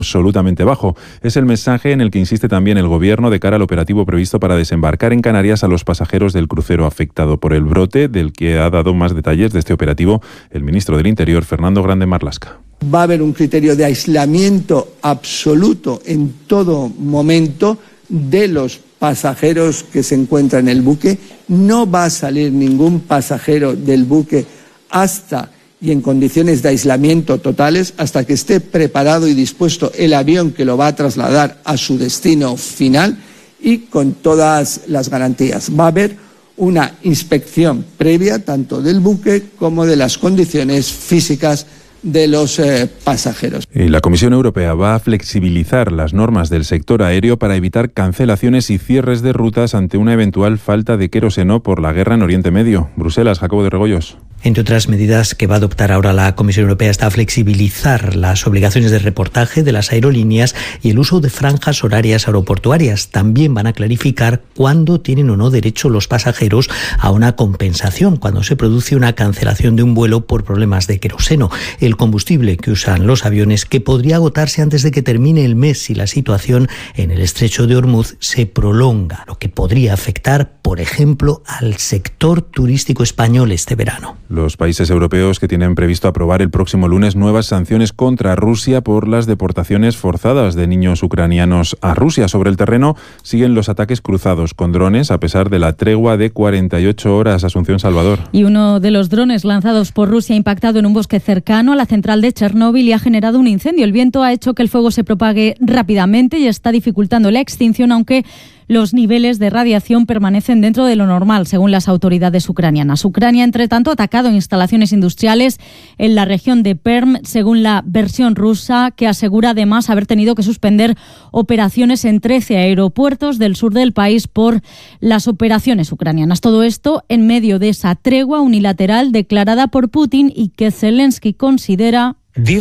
absolutamente bajo. Es el mensaje en el que insiste también el Gobierno de cara al operativo previsto para desembarcar en Canarias a los pasajeros del crucero afectado por el brote, del que ha dado más detalles de este operativo el ministro del Interior, Fernando Grande Marlaska. Va a haber un criterio de aislamiento absoluto en todo momento de los pasajeros que se encuentran en el buque. No va a salir ningún pasajero del buque hasta y en condiciones de aislamiento totales hasta que esté preparado y dispuesto el avión que lo va a trasladar a su destino final y con todas las garantías. Va a haber una inspección previa tanto del buque como de las condiciones físicas de los pasajeros. Y la Comisión Europea va a flexibilizar las normas del sector aéreo para evitar cancelaciones y cierres de rutas ante una eventual falta de queroseno por la guerra en Oriente Medio. Bruselas, Jacobo de Regoyos. Entre otras medidas que va a adoptar ahora la Comisión Europea está a flexibilizar las obligaciones de reportaje de las aerolíneas y el uso de franjas horarias aeroportuarias. También van a clarificar cuándo tienen o no derecho los pasajeros a una compensación cuando se produce una cancelación de un vuelo por problemas de queroseno, el combustible que usan los aviones, que podría agotarse antes de que termine el mes si la situación en el estrecho de Ormuz se prolonga, lo que podría afectar, por ejemplo, al sector turístico español este verano. Los países europeos que tienen previsto aprobar el próximo lunes nuevas sanciones contra Rusia por las deportaciones forzadas de niños ucranianos a Rusia. Sobre el terreno siguen los ataques cruzados con drones a pesar de la tregua de 48 horas. Asunción Salvador. Y uno de los drones lanzados por Rusia ha impactado en un bosque cercano a la central de Chernóbil y ha generado un incendio. El viento ha hecho que el fuego se propague rápidamente y está dificultando la extinción, aunque los niveles de radiación permanecen dentro de lo normal, según las autoridades ucranianas. Ucrania, entre tanto, ha atacado instalaciones industriales en la región de Perm, según la versión rusa, que asegura además haber tenido que suspender operaciones en 13 aeropuertos del sur del país por las operaciones ucranianas. Todo esto en medio de esa tregua unilateral declarada por Putin y que Zelensky considera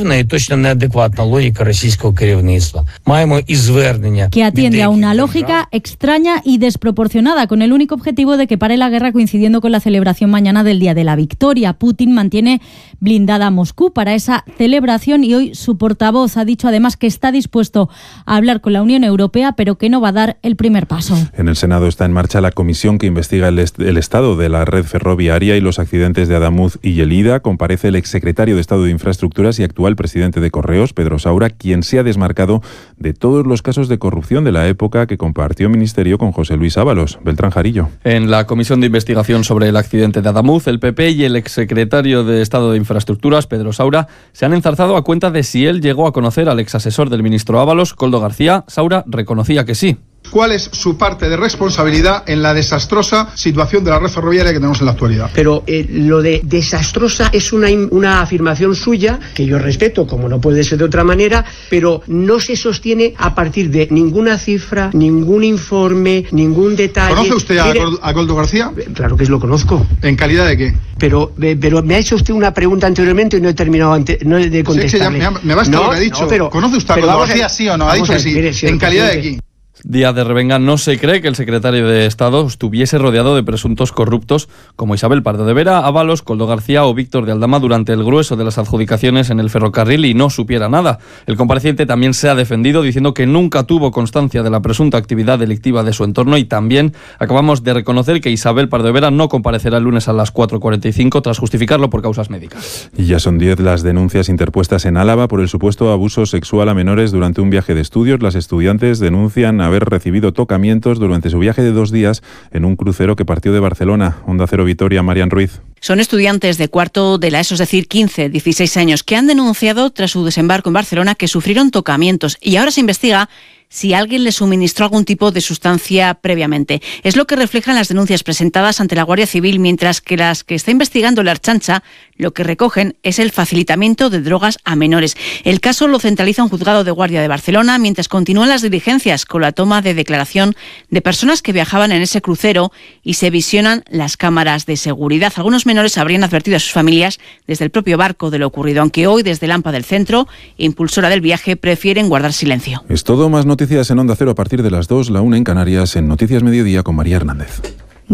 que atiende a una lógica extraña y desproporcionada, con el único objetivo de que pare la guerra coincidiendo con la celebración mañana del Día de la Victoria. Putin mantiene blindada a Moscú para esa celebración y hoy su portavoz ha dicho además que está dispuesto a hablar con la Unión Europea, pero que no va a dar el primer paso. En el Senado está en marcha la comisión que investiga el estado de la red ferroviaria y los accidentes de Adamuz y Lleida. Comparece el exsecretario de Estado de Infraestructuras y actual presidente de Correos, Pedro Saura, quien se ha desmarcado de todos los casos de corrupción de la época que compartió ministerio con José Luis Ábalos. Beltrán Jarillo. En la comisión de investigación sobre el accidente de Adamuz, el PP y el exsecretario de Estado de Infraestructuras, Pedro Saura, se han enzarzado a cuenta de si él llegó a conocer al exasesor del ministro Ábalos, Koldo García. Saura reconocía que sí. ¿Cuál es su parte de responsabilidad en la desastrosa situación de la red ferroviaria que tenemos en la actualidad? Pero lo de desastrosa es una afirmación suya, que yo respeto, como no puede ser de otra manera, pero no se sostiene a partir de ninguna cifra, ningún informe, ningún detalle. ¿Conoce usted a Koldo García? Claro que lo conozco. ¿En calidad de qué? Pero me ha hecho usted una pregunta anteriormente y no he terminado de contestarle. Sí, me basta lo que ha dicho. ¿Conoce usted a Koldo García, sí o no? Ha dicho que sí. Mire, ¿en calidad de qué? Día de revenga, no se cree que el secretario de Estado estuviese rodeado de presuntos corruptos como Isabel Pardo de Vera, Ábalos, Koldo García o Víctor de Aldama durante el grueso de las adjudicaciones en el ferrocarril y no supiera nada. El compareciente también se ha defendido diciendo que nunca tuvo constancia de la presunta actividad delictiva de su entorno y también acabamos de reconocer que Isabel Pardo de Vera no comparecerá el lunes a las 4:45 tras justificarlo por causas médicas. Y ya son 10 las denuncias interpuestas en Álava por el supuesto abuso sexual a menores durante un viaje de estudios. Las estudiantes denuncian haber recibido tocamientos durante su viaje de 2 días en un crucero que partió de Barcelona. Onda Cero Vitoria, Marian Ruiz. Son estudiantes de cuarto de la ESO, es decir, 15, 16 años, que han denunciado tras su desembarco en Barcelona que sufrieron tocamientos y ahora se investiga si alguien les suministró algún tipo de sustancia previamente. Es lo que reflejan las denuncias presentadas ante la Guardia Civil, mientras que las que está investigando la Ertzaintza lo que recogen es el facilitamiento de drogas a menores. El caso lo centraliza un juzgado de guardia de Barcelona, mientras continúan las diligencias con la toma de declaración de personas que viajaban en ese crucero y se visionan las cámaras de seguridad. Algunos menores habrían advertido a sus familias desde el propio barco de lo ocurrido, aunque hoy desde el AMPA del centro, impulsora del viaje, prefieren guardar silencio. Es todo. Más noticias en Onda Cero a partir de las 2, la 1 en Canarias, en Noticias Mediodía con María Hernández.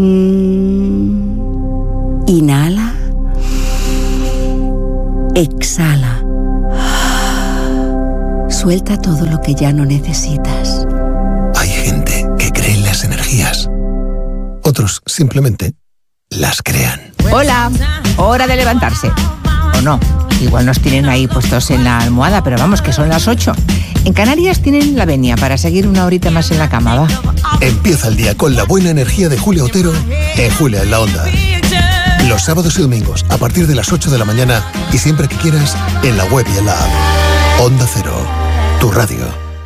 Inhala. Exhala. Suelta todo lo que ya no necesitas. Hay gente que cree en las energías. Otros simplemente las crean. Hola, hora de levantarse. ¿O no? Igual nos tienen ahí puestos en la almohada, pero vamos, que son las 8. En Canarias tienen la venia para seguir una horita más en la cama, ¿va? Empieza el día con la buena energía de Julia Otero en Julia en la Onda. Los sábados y domingos a partir de las 8 de la mañana y siempre que quieras en la web y en la app. Onda Cero, tu radio.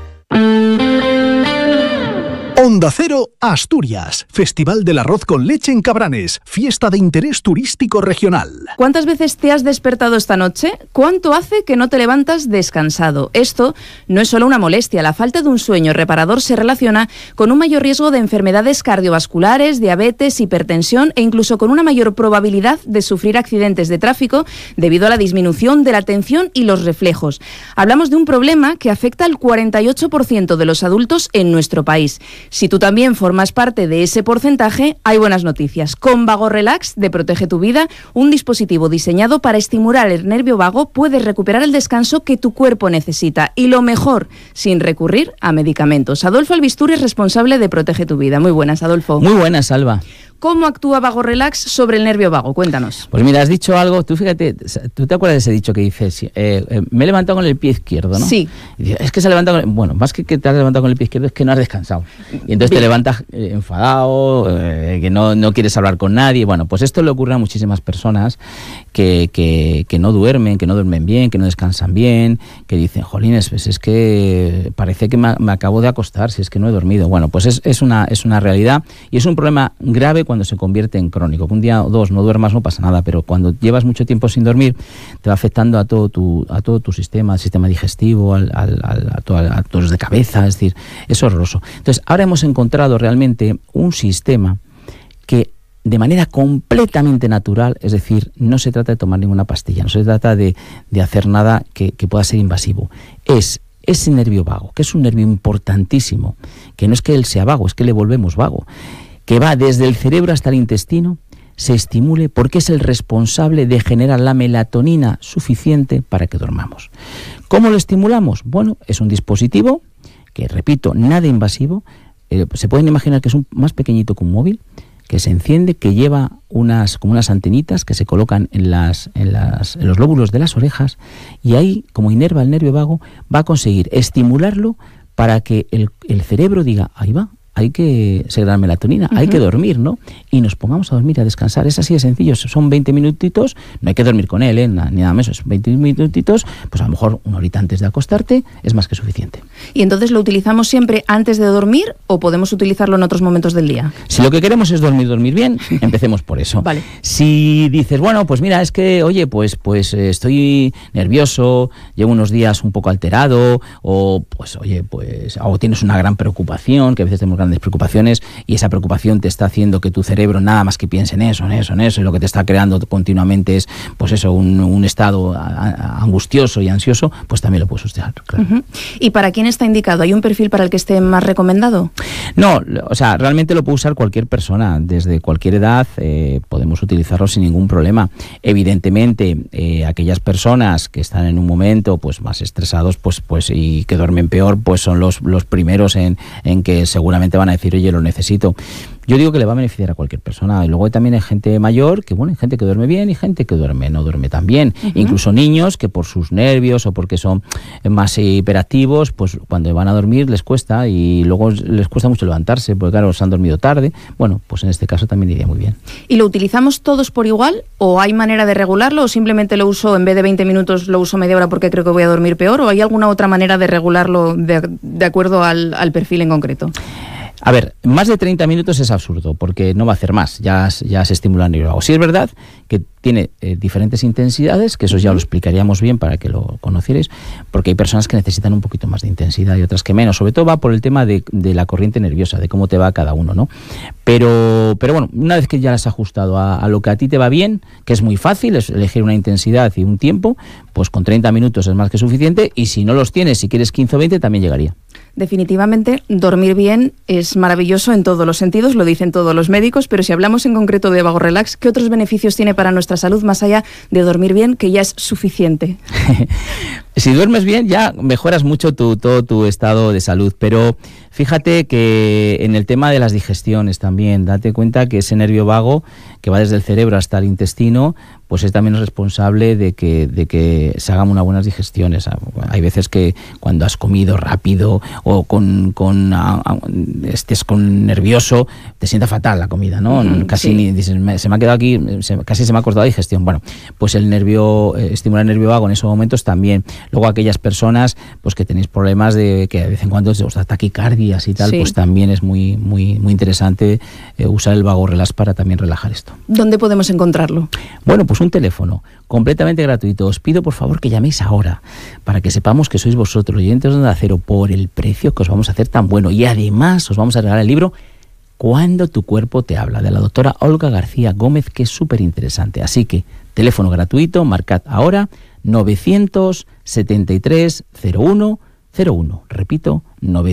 Onda Cero, Asturias. Festival del Arroz con Leche en Cabranes. Fiesta de interés turístico regional. ¿Cuántas veces te has despertado esta noche? ¿Cuánto hace que no te levantas descansado? Esto no es solo una molestia. La falta de un sueño reparador se relaciona con un mayor riesgo de enfermedades cardiovasculares, diabetes, hipertensión e incluso con una mayor probabilidad de sufrir accidentes de tráfico debido a la disminución de la atención y los reflejos. Hablamos de un problema que afecta al 48% de los adultos en nuestro país. Si tú también formas parte de ese porcentaje, hay buenas noticias. Con Vago Relax de Protege tu Vida, un dispositivo diseñado para estimular el nervio vago, puedes recuperar el descanso que tu cuerpo necesita. Y lo mejor, sin recurrir a medicamentos. Adolfo Albisturi es responsable de Protege tu Vida. Muy buenas, Adolfo. Muy buenas, Alba. ¿Cómo actúa Vago Relax sobre el nervio vago? Cuéntanos. Pues mira, has dicho algo, tú fíjate, ¿tú te acuerdas de ese dicho que dices, me he levantado con el pie izquierdo, ¿no? Sí. Y dices, es que se ha levantado, bueno, más que te has levantado con el pie izquierdo es que no has descansado. Y entonces te levantas enfadado, que no quieres hablar con nadie. Bueno, pues esto le ocurre a muchísimas personas que no duermen bien, que no descansan bien, que dicen, jolines, pues es que parece que me acabo de acostar, si es que no he dormido. Bueno, pues es una realidad y es un problema grave cuando se convierte en crónico. Que un día o dos no duermas no pasa nada, pero cuando llevas mucho tiempo sin dormir te va afectando a todo tu sistema, al sistema digestivo, a todos de cabeza, es decir, es horroroso. Entonces, ahora hemos encontrado realmente un sistema que de manera completamente natural, es decir, no se trata de tomar ninguna pastilla, no se trata de hacer nada que pueda ser invasivo. Es ese nervio vago, que es un nervio importantísimo, que no es que él sea vago, es que le volvemos vago, que va desde el cerebro hasta el intestino, se estimule porque es el responsable de generar la melatonina suficiente para que dormamos. ¿Cómo lo estimulamos? Bueno, es un dispositivo que, repito, nada invasivo. Se pueden imaginar que es más pequeñito que un móvil, que se enciende, que lleva como unas antenitas que se colocan en los lóbulos de las orejas, y ahí, como inerva el nervio vago, va a conseguir estimularlo para que el cerebro diga, ahí va, hay que segregar melatonina, hay que dormir, ¿no? Y nos pongamos a dormir, a descansar. Es así de sencillo, son 20 minutitos, no hay que dormir con él, ni nada más, es 20 minutitos, pues a lo mejor una horita antes de acostarte es más que suficiente. ¿Y entonces lo utilizamos siempre antes de dormir o podemos utilizarlo en otros momentos del día? Si lo que queremos es dormir bien, empecemos por eso. Vale. Si dices, bueno, pues mira, es que, oye, pues estoy nervioso, llevo unos días un poco alterado, o pues, oye, pues, o tienes una gran preocupación, que a veces tenemos grandes preocupaciones y esa preocupación te está haciendo que tu cerebro nada más que piense en eso, y lo que te está creando continuamente es, pues eso, un estado angustioso y ansioso, pues también lo puedes usar, claro. ¿Y para quién está indicado? ¿Hay un perfil para el que esté más recomendado? No, o sea, realmente lo puede usar cualquier persona, desde cualquier edad, podemos utilizarlo sin ningún problema. Evidentemente, aquellas personas que están en un momento pues más estresados pues y que duermen peor, pues son los primeros en que seguramente van a decir, oye, lo necesito. Yo digo que le va a beneficiar a cualquier persona. Y luego también hay gente mayor, que bueno, hay gente que duerme bien y gente que no duerme tan bien. Incluso niños que por sus nervios o porque son más hiperactivos, pues cuando van a dormir les cuesta y luego les cuesta mucho levantarse, porque claro, se han dormido tarde. Bueno, pues en este caso también iría muy bien. ¿Y lo utilizamos todos por igual o hay manera de regularlo o simplemente lo uso, en vez de 20 minutos lo uso media hora porque creo que voy a dormir peor, o hay alguna otra manera de regularlo de acuerdo al perfil en concreto? A ver, más de 30 minutos es absurdo, porque no va a hacer más, ya se estimula el nervio vago. Sí es verdad que tiene diferentes intensidades, que eso ya lo explicaríamos bien para que lo conocierais, porque hay personas que necesitan un poquito más de intensidad y otras que menos. Sobre todo va por el tema de la corriente nerviosa, de cómo te va cada uno, ¿no? Pero bueno, una vez que ya las has ajustado a lo que a ti te va bien, que es muy fácil, es elegir una intensidad y un tiempo, pues con 30 minutos es más que suficiente, y si no los tienes, si quieres 15 o 20, también llegaría. Definitivamente, dormir bien es maravilloso en todos los sentidos, lo dicen todos los médicos, pero si hablamos en concreto de Vago Relax, ¿qué otros beneficios tiene para nuestra salud más allá de dormir bien, que ya es suficiente? Si duermes bien, ya mejoras mucho todo tu estado de salud, pero fíjate que en el tema de las digestiones también, date cuenta que ese nervio vago que va desde el cerebro hasta el intestino, pues es también responsable de que se hagan unas buenas digestiones. Hay veces que cuando has comido rápido o estés nervioso, te sienta fatal la comida, ¿no? Casi dices, se me ha quedado aquí, casi se me ha cortado la digestión. Bueno, pues el nervio, estimular el nervio vago en esos momentos también. Luego aquellas personas pues que tenéis problemas de que de vez en cuando os da taquicardias y tal, pues también es muy interesante usar el Vago Relax para también relajar esto. ¿Dónde podemos encontrarlo? Bueno, pues un teléfono completamente gratuito. Os pido por favor que llaméis ahora para que sepamos que sois vosotros, los oyentes de Onda Cero, por el precio que os vamos a hacer tan bueno. Y además os vamos a regalar el libro Cuando tu cuerpo te habla, de la doctora Olga García Gómez, que es súper interesante. Así que teléfono gratuito, marcad ahora 973 01 01. Repito,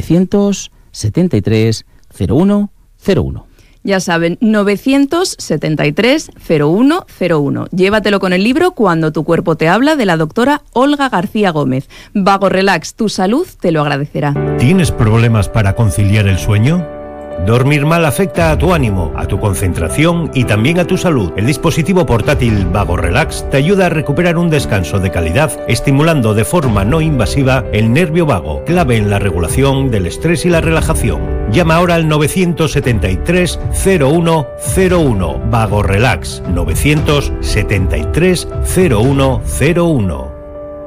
973 01 01. Ya saben, 973 01 01. Llévatelo con el libro Cuando tu cuerpo te habla, de la doctora Olga García Gómez. Vago Relax, tu salud te lo agradecerá. ¿Tienes problemas para conciliar el sueño? Dormir mal afecta a tu ánimo, a tu concentración y también a tu salud. El dispositivo portátil Vago Relax te ayuda a recuperar un descanso de calidad, estimulando de forma no invasiva el nervio vago, clave en la regulación del estrés y la relajación. Llama ahora al 973 0101. Vago Relax, 973 0101.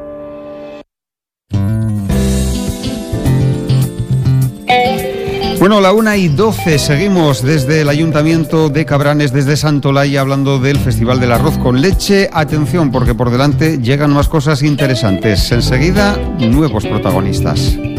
Bueno, la 1:12, seguimos desde el Ayuntamiento de Cabranes, desde Santolaya, hablando del Festival del Arroz con Leche. Atención, porque por delante llegan más cosas interesantes. Enseguida, nuevos protagonistas.